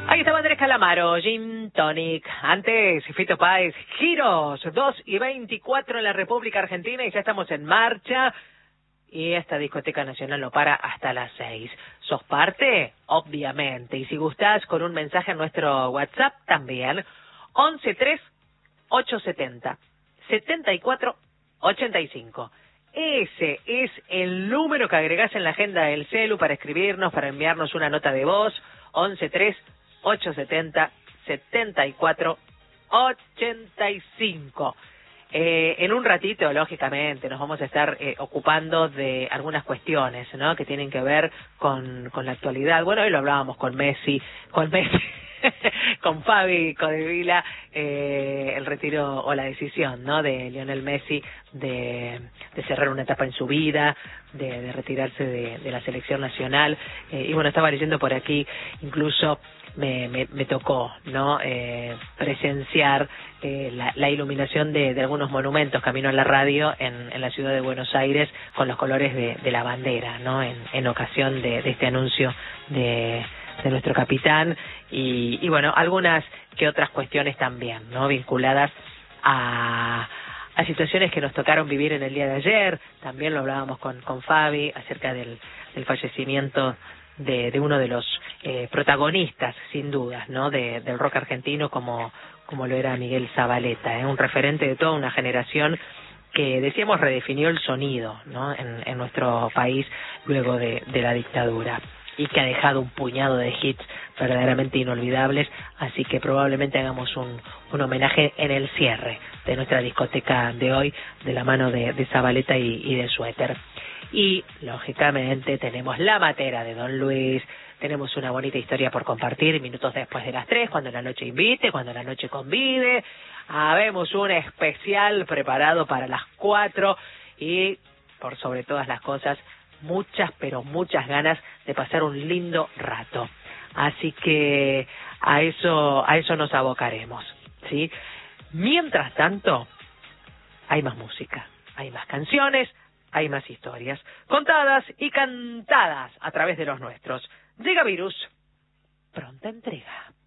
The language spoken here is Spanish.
Ahí estaba Andrés Calamaro, Gin Tonic. Antes, Fito Páez, Giros, 2:24 en la República Argentina y ya estamos en marcha. Y esta discoteca nacional no para hasta las 6. ¿Sos parte? Obviamente. Y si gustás, con un mensaje en nuestro WhatsApp también. 113870 7485. Ese es el número que agregás en la agenda del celu para escribirnos, para enviarnos una nota de voz. 113870 7485. En un ratito, lógicamente, nos vamos a estar ocupando de algunas cuestiones, ¿no?, que tienen que ver con la actualidad. Bueno, hoy lo hablábamos con Messi, con Fabi Codevila, el retiro o la decisión, ¿no?, de Lionel Messi de cerrar una etapa en su vida, de retirarse de la selección nacional. Y bueno, estaba leyendo por aquí, incluso me tocó, ¿no?, presenciar la iluminación de algunos monumentos camino a la radio en la ciudad de Buenos Aires con los colores de la bandera, ¿no?, en ocasión de este anuncio de nuestro capitán y bueno, algunas que otras cuestiones también, ¿no?, vinculadas a situaciones que nos tocaron vivir en el día de ayer. También lo hablábamos con Fabi acerca del fallecimiento de uno de los protagonistas, sin dudas, ¿no?, del rock argentino como lo era Miguel Zavaleta, un referente de toda una generación que, decíamos, redefinió el sonido, ¿no?, en nuestro país luego de la dictadura, y que ha dejado un puñado de hits verdaderamente inolvidables. Así que probablemente hagamos un homenaje en el cierre de nuestra discoteca de hoy, de la mano de Zavaleta y de Suéter. Y, lógicamente, tenemos la matera de Don Luis, tenemos una bonita historia por compartir minutos después de las 3, cuando la noche invite, cuando la noche convide. Habemos un especial preparado para las 4 y, por sobre todas las cosas, muchas, pero muchas ganas de pasar un lindo rato. Así que a eso nos abocaremos, ¿sí? Mientras tanto, hay más música, hay más canciones, hay más historias, contadas y cantadas a través de los nuestros. Llega Virus, pronta entrega.